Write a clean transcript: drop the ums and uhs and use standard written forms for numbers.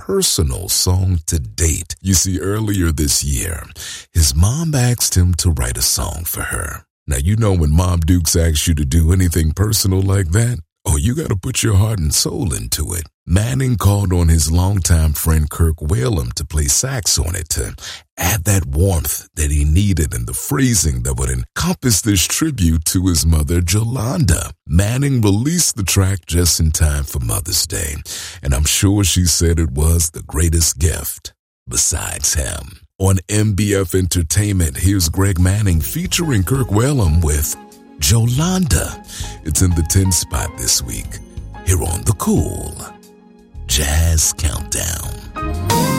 personal song to date. You see, earlier this year, his mom asked him to write a song for her. Now, you know when Mom Dukes asks you to do anything personal like that, oh, you got to put your heart and soul into it. Manning called on his longtime friend Kirk Whalum to play sax on it to add that warmth that he needed and the phrasing that would encompass this tribute to his mother, Jolanda. Manning released the track just in time for Mother's Day, and I'm sure she said it was the greatest gift besides him. On MBF Entertainment, here's Greg Manning featuring Kirk Whalum with Jolanda. It's in the 10 spot this week, here on The Cool Jazz Countdown.